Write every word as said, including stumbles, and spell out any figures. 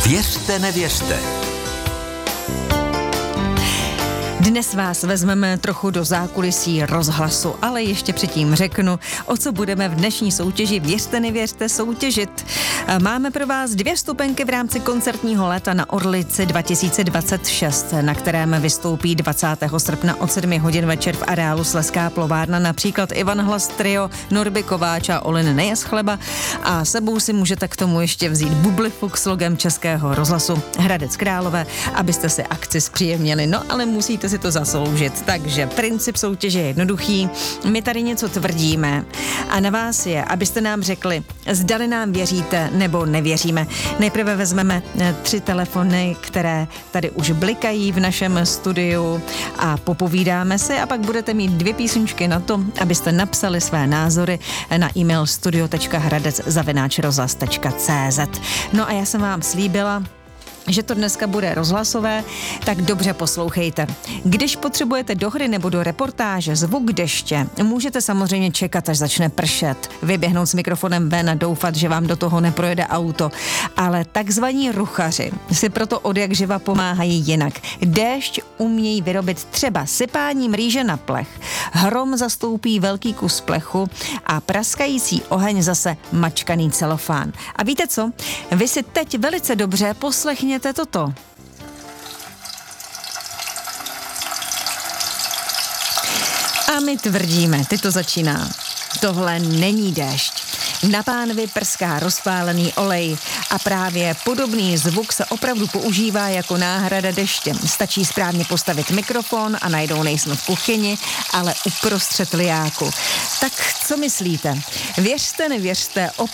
Věřte, nevěřte. Dnes vás vezmeme trochu do zákulisí rozhlasu, ale ještě předtím řeknu, o co budeme v dnešní soutěži Věřte, nevěřte soutěžit. Máme pro vás dvě vstupenky v rámci koncertního léta na Orlici dva tisíce dvacet šest, na kterém vystoupí dvacátého srpna od sedmi hodin večer v areálu Slezská plovárna například Ivan Hlas Trio, Norby Kováč a Olin Nejes Chleba a sebou si můžete k tomu ještě vzít bublifuk s logem Českého rozhlasu Hradec Králové, abyste si akci zpříjemnili, no ale musíte si to zasloužit. Takže princip soutěže je jednoduchý. My tady něco tvrdíme a na vás je, abyste nám řekli, zdali nám věříte nebo nevěříme. Nejprve vezmeme tři telefony, které tady už blikají v našem studiu a popovídáme se a pak budete mít dvě písničky na to, abyste napsali své názory na e-mail studio tečka hradec zavináč rozhlas tečka cé zet. No a já jsem vám slíbila, že to dneska bude rozhlasové, tak dobře poslouchejte. Když potřebujete do hry nebo do reportáže zvuk deště, můžete samozřejmě čekat, až začne pršet, vyběhnout s mikrofonem ven a doufat, že vám do toho neprojede auto. Ale takzvaní ruchaři si proto odjakživa pomáhají jinak. Déšť umějí vyrobit třeba sypáním rýže na plech, hrom zastoupí velký kus plechu a praskající oheň zase mačkaný celofán. A víte co? Vy si teď velice dobře poslechněte toto. A my tvrdíme, ty to začíná. Tohle není déšť. Na pánvi prská rozpálený olej a právě podobný zvuk se opravdu používá jako náhrada deště. Stačí správně postavit mikrofon a najdou nejsme v kuchyni, ale uprostřed lijáku. Tak co myslíte? Věřte, nevěřte, o